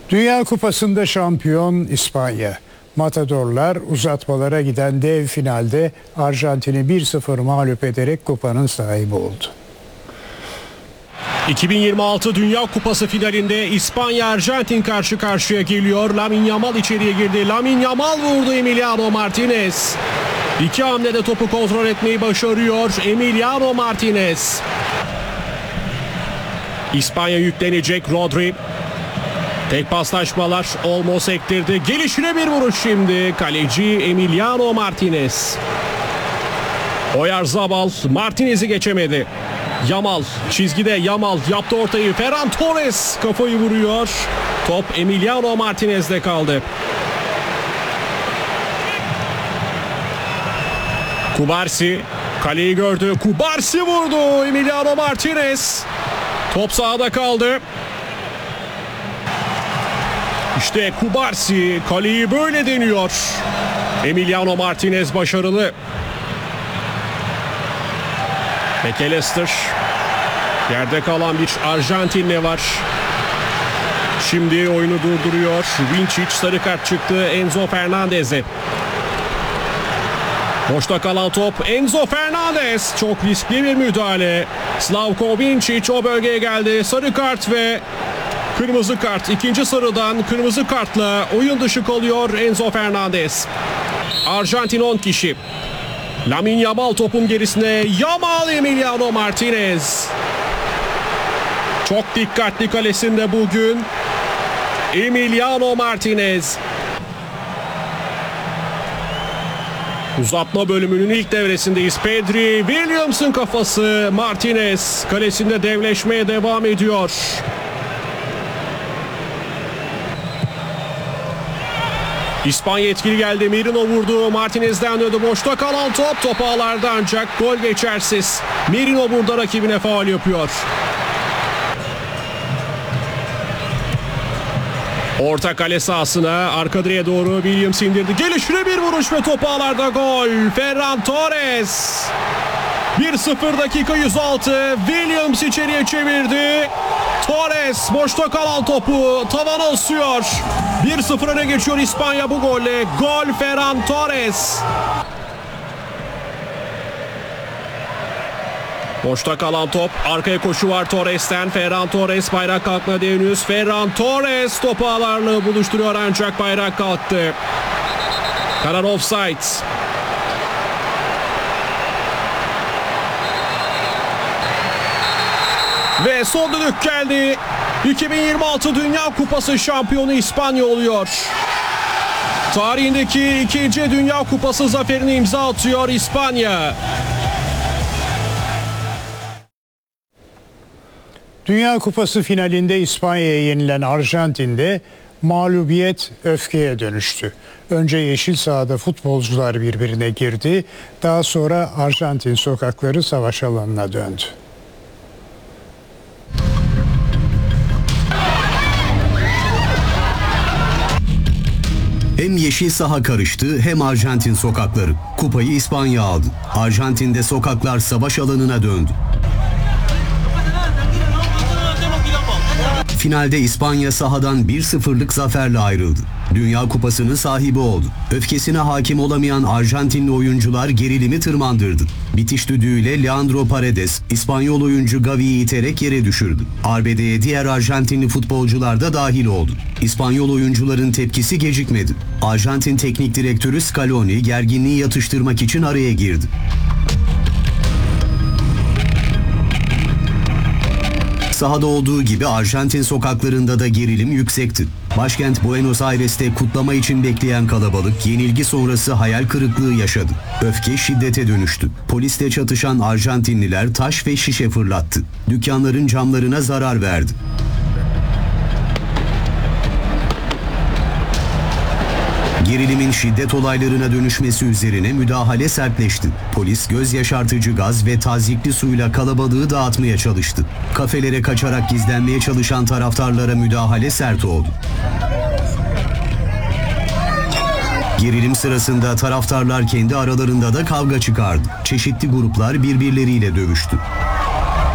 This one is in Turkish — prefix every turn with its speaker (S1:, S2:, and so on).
S1: Dünya Kupası'nda şampiyon İspanya. Matadorlar uzatmalara giden dev finalde Arjantin'i 1-0 mağlup ederek kupanın sahibi oldu.
S2: 2026 Dünya Kupası finalinde İspanya-Arjantin karşı karşıya geliyor. Lamine Yamal içeriye girdi. Lamine Yamal vurdu Emiliano Martinez. İki hamlede topu kontrol etmeyi başarıyor Emiliano Martinez. İspanya yüklenecek. Rodri. Tek paslaşmalar Olmo sektirdi. Gelişine bir vuruş şimdi. Kaleci Emiliano Martinez. Oyarzabal Martinez'i geçemedi. Yamal çizgide, Yamal yaptı ortayı. Ferran Torres kafayı vuruyor. Top Emiliano Martinez'de kaldı. Kubarsi kaleyi gördü. Kubarsi vurdu. Emiliano Martinez. Top sahada kaldı. İşte Kubarsi kaleyi böyle deniyor. Emiliano Martinez başarılı. McAllister. Yerde kalan bir Arjantinli var. Şimdi oyunu durduruyor. Vinčić sarı kart çıktı Enzo Fernandez'e. Boşta kalan top Enzo Fernandez. Çok riskli bir müdahale. Slavko Vinčić o bölgeye geldi. Sarı kart ve kırmızı kart. İkinci sarıdan kırmızı kartla oyun dışı kalıyor Enzo Fernandez. Arjantin 10 kişi. Lamine Yamal topun gerisine. Yamal Emiliano Martinez. Çok dikkatli kalesinde bugün Emiliano Martinez. Uzatma bölümünün ilk devresindeyiz. Pedri, Williams'ın kafası. Martinez kalesinde devleşmeye devam ediyor. İspanya etkili geldi. Merino vurdu. Martinez'den döndü. Boşta kalan top ağlarda ancak gol geçersiz. Merino burada rakibine faul yapıyor. Orta kale sahasına arka direğe doğru Williams indirdi. Gelişine bir vuruş ve top ağlarda gol. Ferran Torres. 1-0 dakika 106. Williams içeriye çevirdi. Torres boşta kalan topu tavana asıyor. 1-0 öne geçiyor İspanya bu golle. Gol Ferran Torres. Boşta kalan top. Arkaya koşu var Torres'ten. Ferran Torres bayrak kalkmadı henüz. Ferran Torres topu ağlarla buluşturuyor ancak bayrak kalktı. Karar offside. Ve son düdük geldi. 2026 Dünya Kupası şampiyonu İspanya oluyor. Tarihindeki ikinci Dünya Kupası zaferini imza atıyor İspanya.
S1: Dünya Kupası finalinde İspanya'ya yenilen Arjantin'de mağlubiyet öfkeye dönüştü. Önce yeşil sahada futbolcular birbirine girdi. Daha sonra Arjantin sokakları savaş alanına döndü.
S3: Hem yeşil saha karıştı hem Arjantin sokakları. Kupayı İspanya aldı. Arjantin'de sokaklar savaş alanına döndü. Finalde İspanya sahadan 1-0'lık zaferle ayrıldı. Dünya Kupası'nın sahibi oldu. Öfkesine hakim olamayan Arjantinli oyuncular gerilimi tırmandırdı. Bitiş düdüğüyle Leandro Paredes, İspanyol oyuncu Gavi'yi iterek yere düşürdü. Arbedeye diğer Arjantinli futbolcular da dahil oldu. İspanyol oyuncuların tepkisi gecikmedi. Arjantin teknik direktörü Scaloni gerginliği yatıştırmak için araya girdi. Sahada olduğu gibi Arjantin sokaklarında da gerilim yüksekti. Başkent Buenos Aires'te kutlama için bekleyen kalabalık yenilgi sonrası hayal kırıklığı yaşadı. Öfke şiddete dönüştü. Polisle çatışan Arjantinliler taş ve şişe fırlattı. Dükkanların camlarına zarar verdi. Gerilimin şiddet olaylarına dönüşmesi üzerine müdahale sertleşti. Polis göz yaşartıcı gaz ve tazyikli suyla kalabalığı dağıtmaya çalıştı. Kafelere kaçarak gizlenmeye çalışan taraftarlara müdahale sert oldu. Gerilim sırasında taraftarlar kendi aralarında da kavga çıkardı. Çeşitli gruplar birbirleriyle dövüştü.